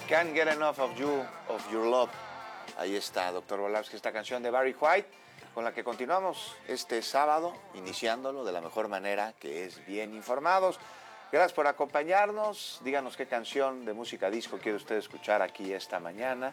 Can't Get Enough of You, of Your Love. Ahí está, Dr. Volávsky, esta canción de Barry White, con la que continuamos este sábado, iniciándolo de la mejor manera, que es bien informados. Gracias por acompañarnos. Díganos qué canción de música disco quiere usted escuchar aquí esta mañana.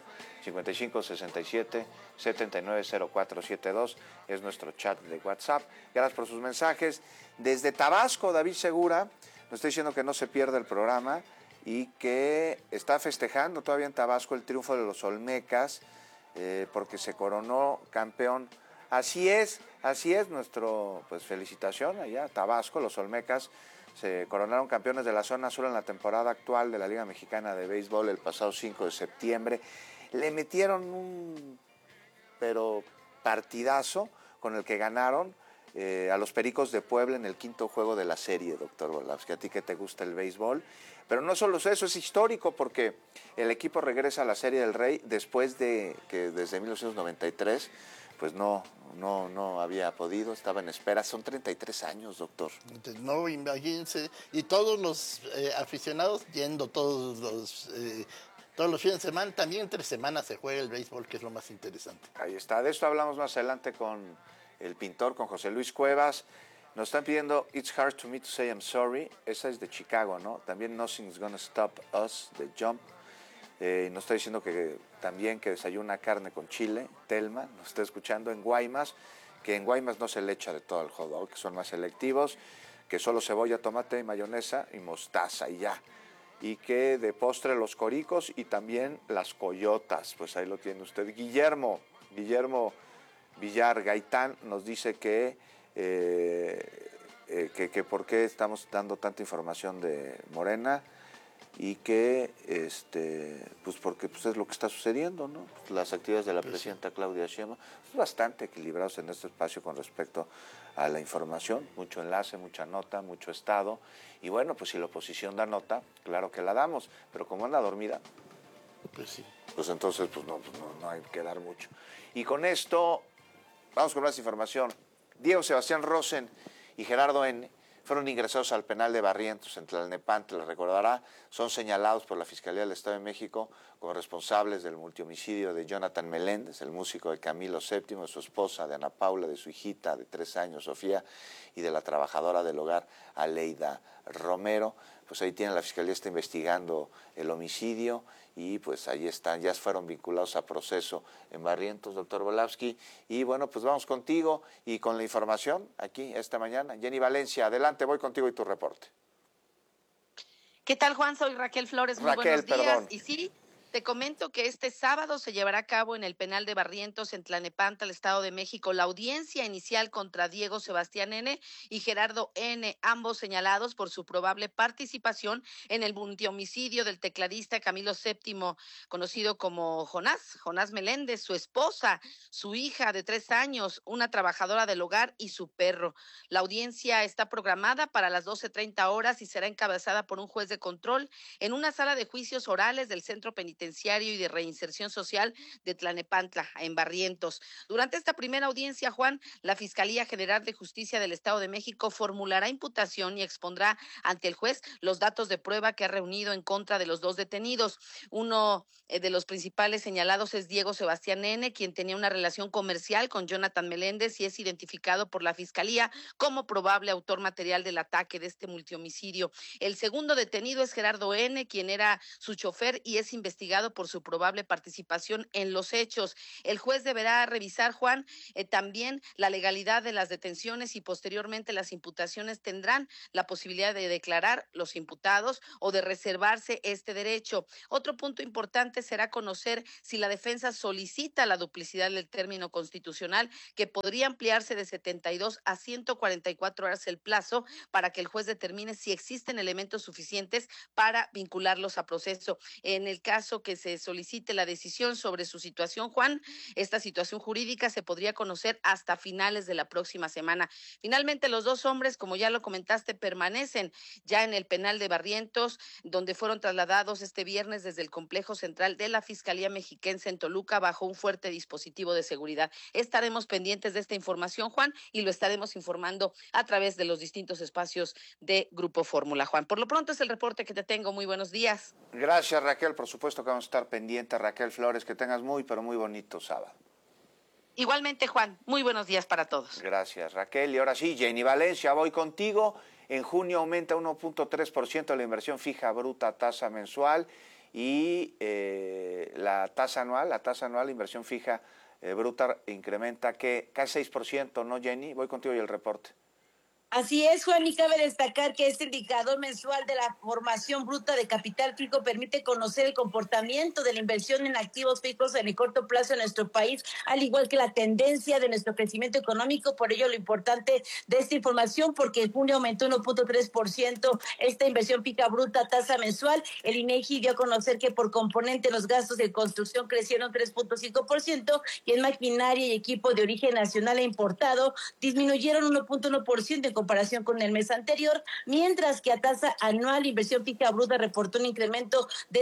5567-790472 es nuestro chat de WhatsApp. Gracias por sus mensajes. Desde Tabasco, David Segura nos está diciendo que no se pierde el programa y que está festejando todavía en Tabasco el triunfo de los Olmecas, porque se coronó campeón. Así es, nuestro felicitación allá, Tabasco, los Olmecas se coronaron campeones de la zona azul en la temporada actual de la Liga Mexicana de Béisbol el pasado 5 de septiembre. Le metieron un partidazo con el que ganaron a los Pericos de Puebla en el quinto juego de la serie, doctor Volávsky, a ti que te gusta el béisbol. Pero no solo eso, es histórico porque el equipo regresa a la Serie del Rey después de que desde 1993 pues no había podido, estaba en espera. Son 33 años, doctor. No, imagínense, y todos los aficionados yendo todos los fines de semana, también entre semanas se juega el béisbol, que es lo más interesante. Ahí está, de esto hablamos más adelante con el pintor, con José Luis Cuevas. Nos están pidiendo It's Hard to Me to Say I'm Sorry, esa es de Chicago, ¿no? También Nothing's Gonna Stop Us, de Jump. Nos está diciendo que también que desayuna carne con chile, Telma, nos está escuchando en Guaymas, que en Guaymas no se le echa de todo el hot dog, que son más selectivos, que solo cebolla, tomate, mayonesa y mostaza y ya. Y que de postre los coricos y también las coyotas, pues ahí lo tiene usted. Guillermo Villar Gaitán nos dice que por qué estamos dando tanta información de Morena y que pues porque pues es lo que está sucediendo, ¿no? Pues las actividades de la presidenta Claudia Sheinbaum son bastante equilibrados en este espacio con respecto a la información, mucho enlace, mucha nota, mucho estado, y bueno, pues si la oposición da nota, claro que la damos, pero como anda dormida, pues sí, pues entonces pues no hay que dar mucho. Y con esto vamos con más información. Diego Sebastián Rosen y Gerardo N. fueron ingresados al penal de Barrientos en Tlalnepantla, les recordará, son señalados por la Fiscalía del Estado de México como responsables del multihomicidio de Jonathan Meléndez, el músico de Camilo VII, de su esposa, de Ana Paula, de su hijita de 3 años, Sofía, y de la trabajadora del hogar, Aleida Romero. Pues ahí tienen, la Fiscalía está investigando el homicidio y pues ahí están, ya fueron vinculados a proceso en Barrientos, doctor Volávsky. Y bueno, pues vamos contigo y con la información aquí esta mañana. Jenny Valencia, adelante, voy contigo y tu reporte. ¿Qué tal, Juan? Soy Raquel Flores, muy buenos días. Perdón. Y sí, te comento que este sábado se llevará a cabo en el penal de Barrientos, en Tlalnepantla, el Estado de México, la audiencia inicial contra Diego Sebastián N. y Gerardo N., ambos señalados por su probable participación en el multihomicidio del tecladista Camilo VII, conocido como Jonás Meléndez, su esposa, su hija de 3 años, una trabajadora del hogar y su perro. La audiencia está programada para las 12:30 horas y será encabezada por un juez de control en una sala de juicios orales del Centro Penitenciario y de Reinserción Social de Tlalnepantla, en Barrientos. Durante esta primera audiencia, Juan, la Fiscalía General de Justicia del Estado de México formulará imputación y expondrá ante el juez los datos de prueba que ha reunido en contra de los 2 detenidos. Uno de los principales señalados es Diego Sebastián N., quien tenía una relación comercial con Jonathan Meléndez y es identificado por la Fiscalía como probable autor material del ataque de este multihomicidio. El segundo detenido es Gerardo N., quien era su chofer y es investigado por su probable participación en los hechos. El juez deberá revisar, Juan, también la legalidad de las detenciones y posteriormente las imputaciones tendrán la posibilidad de declarar los imputados o de reservarse este derecho. Otro punto importante será conocer si la defensa solicita la duplicidad del término constitucional, que podría ampliarse de 72 a 144 horas el plazo para que el juez determine si existen elementos suficientes para vincularlos a proceso. En el caso que se solicite la decisión sobre su situación, Juan, esta situación jurídica se podría conocer hasta finales de la próxima semana. Finalmente, los 2 hombres, como ya lo comentaste, permanecen ya en el penal de Barrientos, donde fueron trasladados este viernes desde el complejo central de la Fiscalía Mexiquense en Toluca bajo un fuerte dispositivo de seguridad. Estaremos pendientes de esta información, Juan, y lo estaremos informando a través de los distintos espacios de Grupo Fórmula, Juan. Por lo pronto es el reporte que te tengo. Muy buenos días. Gracias, Raquel, por supuesto. que vamos a estar pendientes. Raquel Flores, que tengas muy, pero muy bonito sábado. Igualmente, Juan, muy buenos días para todos. Gracias, Raquel. Y ahora sí, Jenny Valencia, voy contigo. En junio aumenta 1.3% la inversión fija bruta tasa mensual y la tasa anual, inversión fija bruta incrementa que casi 6%, ¿no, Jenny? Voy contigo y el reporte. Así es, Juan, y cabe destacar que este indicador mensual de la formación bruta de capital fijo permite conocer el comportamiento de la inversión en activos fijos en el corto plazo en nuestro país, al igual que la tendencia de nuestro crecimiento económico. Por ello, lo importante de esta información, porque en junio aumentó 1.3% esta inversión fija bruta tasa mensual. El INEGI dio a conocer que por componente los gastos de construcción crecieron 3.5% y en maquinaria y equipo de origen nacional e importado disminuyeron 1.1% en comparación con el mes anterior, mientras que a tasa anual inversión fija bruta reportó un incremento de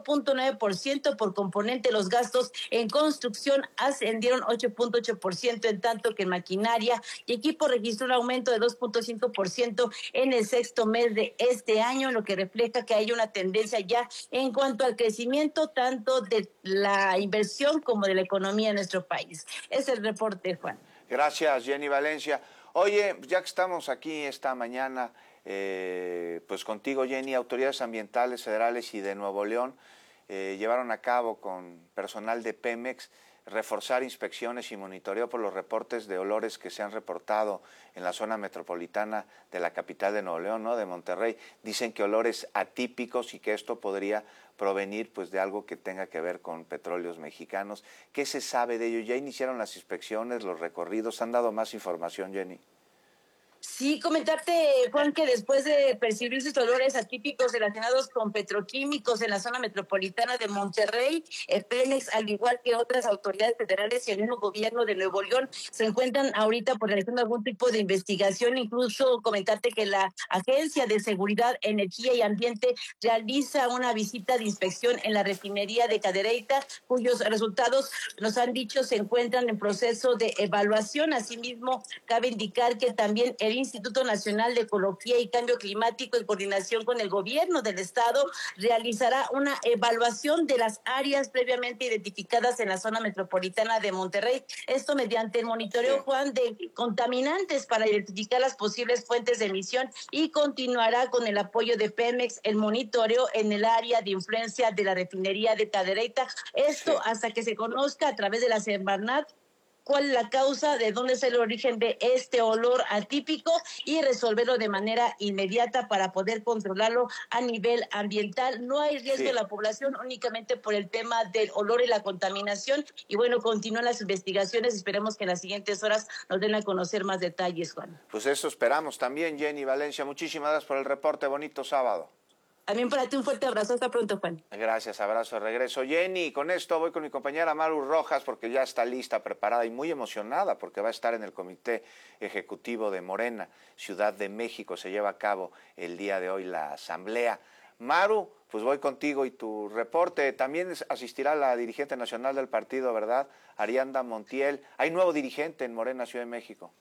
5.9% por componente. Los gastos en construcción ascendieron 8.8%, en tanto que en maquinaria y equipo registró un aumento de 2.5% en el sexto mes de este año, lo que refleja que hay una tendencia ya en cuanto al crecimiento tanto de la inversión como de la economía en nuestro país. Es el reporte, Juan. Gracias, Jenny Valencia. Oye, ya que estamos aquí esta mañana, pues contigo, Jenny, autoridades ambientales federales y de Nuevo León llevaron a cabo con personal de Pemex reforzar inspecciones y monitoreo por los reportes de olores que se han reportado en la zona metropolitana de la capital de Nuevo León, ¿no? De Monterrey. Dicen que olores atípicos y que esto podría provenir pues de algo que tenga que ver con petróleos mexicanos. ¿Qué se sabe de ello? ¿Ya iniciaron las inspecciones, los recorridos? ¿Han dado más información, Jenny? Sí, comentarte, Juan, que después de percibir sus olores atípicos relacionados con petroquímicos en la zona metropolitana de Monterrey, Pemex, al igual que otras autoridades federales y el mismo gobierno de Nuevo León, se encuentran ahorita por realizando algún tipo de investigación. Incluso comentarte que la Agencia de Seguridad, Energía y Ambiente realiza una visita de inspección en la refinería de Cadereyta, cuyos resultados, nos han dicho, se encuentran en proceso de evaluación. Asimismo, cabe indicar que también el Instituto Nacional de Ecología y Cambio Climático, en coordinación con el gobierno del estado, realizará una evaluación de las áreas previamente identificadas en la zona metropolitana de Monterrey. Esto mediante el monitoreo, Juan, de contaminantes para identificar las posibles fuentes de emisión, y continuará con el apoyo de Pemex el monitoreo en el área de influencia de la refinería de Cadereyta. Esto hasta que se conozca a través de la Semarnat cuál es la causa, de dónde es el origen de este olor atípico, y resolverlo de manera inmediata para poder controlarlo a nivel ambiental. No hay riesgo de la población únicamente por el tema del olor y la contaminación. Y bueno, continúan las investigaciones. Esperemos que en las siguientes horas nos den a conocer más detalles, Juan. Pues eso esperamos también, Jenny Valencia. Muchísimas gracias por el reporte. Bonito sábado. También para ti un fuerte abrazo. Hasta pronto, Juan. Gracias, abrazo de regreso. Jenny, con esto voy con mi compañera Maru Rojas, porque ya está lista, preparada y muy emocionada, porque va a estar en el Comité Ejecutivo de Morena, Ciudad de México. Se lleva a cabo el día de hoy la asamblea. Maru, pues voy contigo y tu reporte. También asistirá la dirigente nacional del partido, ¿verdad? Ariadna Montiel. Hay nuevo dirigente en Morena, Ciudad de México.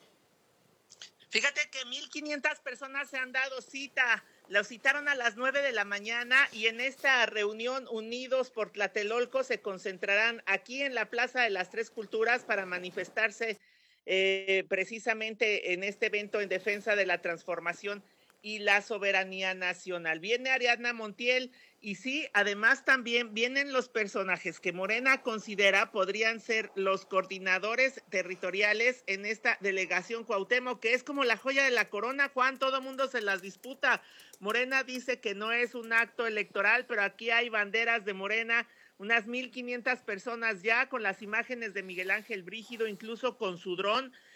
Fíjate que 1,500 personas se han dado cita. Los citaron a las 9 de la mañana y en esta reunión Unidos por Tlatelolco se concentrarán aquí en la Plaza de las Tres Culturas para manifestarse precisamente en este evento en defensa de la transformación y la soberanía nacional. Viene Ariadna Montiel y sí, además también vienen los personajes que Morena considera podrían ser los coordinadores territoriales en esta delegación Cuauhtémoc, que es como la joya de la corona, Juan, todo mundo se las disputa. Morena dice que no es un acto electoral, pero aquí hay banderas de Morena, unas 1,500 personas ya con las imágenes de Miguel Ángel Brígido, incluso con su dron.